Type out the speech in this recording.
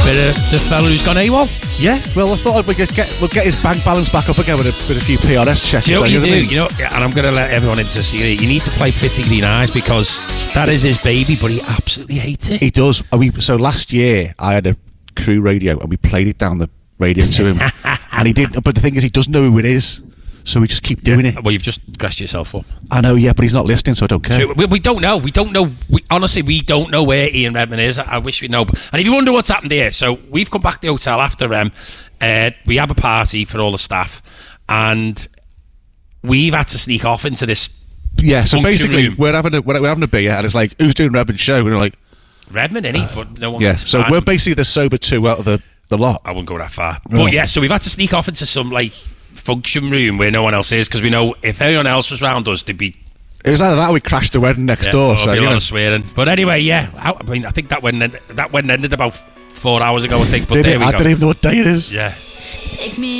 bit of the fella who's gone AWOL. Yeah, well, I thought we'll get his bank balance back up again with a few PRS checks. Do you know what you do? You know, and I'm going to let everyone into a secret. You need to play Pretty Green Eyes because that is his baby, but he absolutely hates it. He does. So last year, I had a crew radio and we played it down the radio to him. And he didn't. But the thing is, he doesn't know who it is. So we just keep doing it. Well, you've just grassed yourself up. I know, yeah, but he's not listening, so I don't care. So we don't know. We don't know. Honestly, we don't know where Ian Redman is. I wish we know. And if you wonder what's happened here, so we've come back to the hotel after we have a party for all the staff, and we've had to sneak off into this. Yeah, so basically, room. we're having a beer, and it's like, who's doing Redman's show? And we're like, Redman, innit? But no one. Yeah, so we're basically the sober two out of the lot. I wouldn't go that far. But yeah, so we've had to sneak off into some like function room where no one else is because we know if anyone else was round us, they'd be. It was either that or we crashed the wedding next door. So be a lot of swearing. But anyway, yeah. I mean, I think that wedding ended about 4 hours ago. I think. But I don't even know what day it is. Yeah. Take me